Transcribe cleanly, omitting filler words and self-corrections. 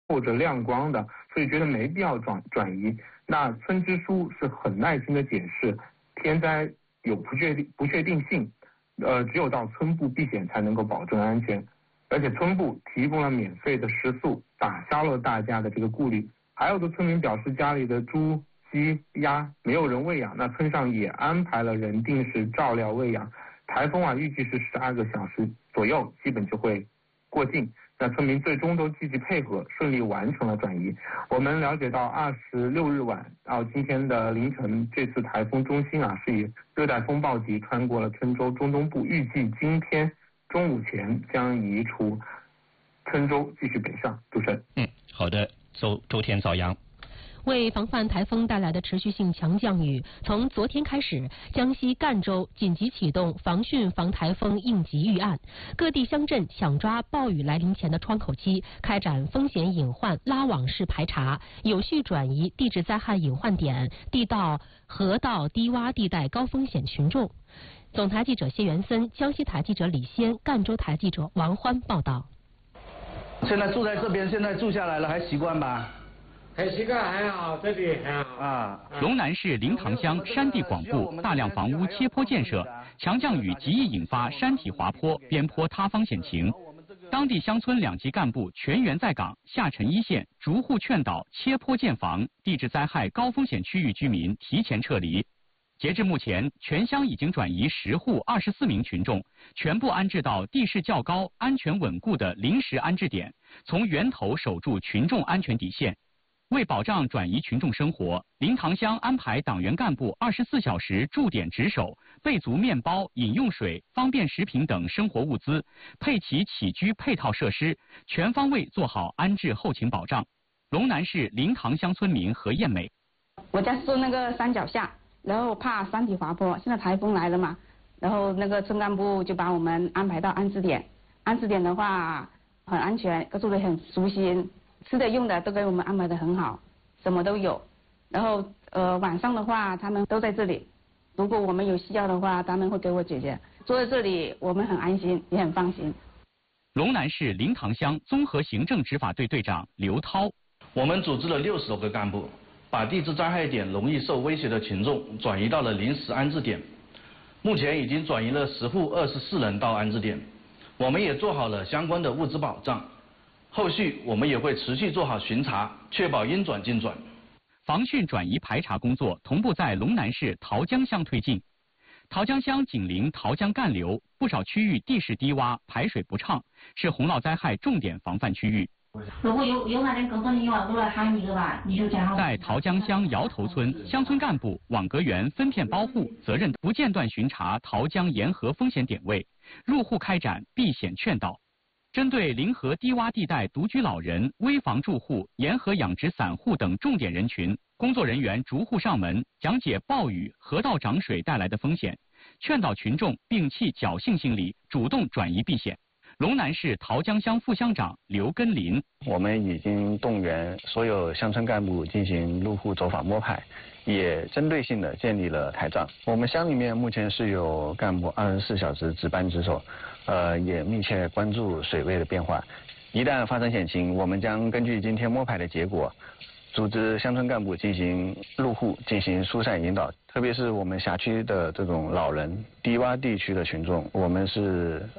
透着亮光的，所以觉得没必要转移。那村支书是很耐心的解释，天灾有不确定性，只有到村部避险才能够保证安全，而且村部提供了免费的食宿，打消了大家的这个顾虑。还有的村民表示家里的猪、鸡、鸭没有人喂养，那村上也安排了人定时照料喂养。台风预计是12个小时左右，基本就会过境。那村民最终都积极配合，顺利完成了转移。我们了解到26日晚到今天的凌晨，这次台风中心是以热带风暴级穿过了郴州中东部，预计今天中午前将移出郴州，继续北上。主持人。 好的，周天早阳。 为防范台风带来的持续性强降雨，从昨天开始，江西赣州紧急启动防汛防台风应急预案，各地乡镇抢抓暴雨来临前的窗口期，开展风险隐患拉网式排查，有序转移地质灾害隐患点、地道、河道低洼地带高风险群众。总台记者谢元森，江西台记者李先，赣州台记者王欢报道。 现在住在这边，现在住下来了，还习惯吧？ 还习惯，还好，这里还好。 龙南市灵塘乡山地广布大量房屋切坡建设，强降雨极易引发山体滑坡、边坡塌方险情。当地乡村2级干部全员在岗，下沉一线，逐户劝导切坡建房，地质灾害高风险区域居民提前撤离。截至目前，全乡已经转移10户24名群众，全部安置到地势较高、安全稳固的临时安置点，从源头守住群众安全底线。为保障转移群众生活，灵塘乡安排党员干部24小时驻点值守，备足面包、饮用水、方便食品等生活物资，配齐起居配套设施，全方位做好安置后勤保障。龙南市灵塘乡村民何艳美： 我家住那个山脚下，然后怕山体滑坡，现在台风来了嘛，然后那个村干部就把我们安排到安置点。安置点的话很安全，住得很舒心。吃的用的都给我们安排得很好，什么都有。然后晚上的话他们都在这里，如果我们有需要的话他们会给我解决。坐在这里我们很安心也很放心。 龙南市灵塘乡综合行政执法队队长刘涛： 我们组织了60多个干部，把地质灾害点容易受威胁的群众转移到了临时安置点。目前已经转移了10户24人到安置点，我们也做好了相关的物资保障。后续我们也会持续做好巡查，确保应转尽转。 防汛转移排查工作同步在龙南市桃江乡推进。桃江乡紧邻桃江干流，不少区域地势低洼，排水不畅，是洪涝灾害重点防范区域。 如果有那点工作人员都来喊一个吧，你就讲好。 在桃江乡摇头村，乡村干部、网格员分片包户，责任不间断巡查桃江沿河风险点位，入户开展避险劝导。针对临河低洼地带独居老人、危房住户、沿河养殖散户等重点人群，工作人员逐户上门讲解暴雨、河道涨水带来的风险，劝导群众摒弃侥幸心理，主动转移避险。龙南市桃江乡副乡长刘根林： 我们已经动员所有乡村干部进行入户走访摸排，也针对性的建立了台账。我们乡里面目前是有干部24小时值班值守，也密切关注水位的变化。一旦发生险情，我们将根据今天摸排的结果，组织乡村干部进行入户进行疏散引导。特别是我们辖区的这种老人、低洼地区的群众，我们是